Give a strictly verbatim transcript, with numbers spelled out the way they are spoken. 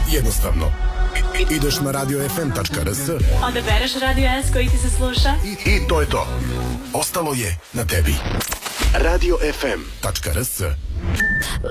Jednostavno. Ideš na radio f m tačka r s, odabereš Radio S koji ti se sluša i, i to je to. Ostalo je na tebi. radio f m tačka r s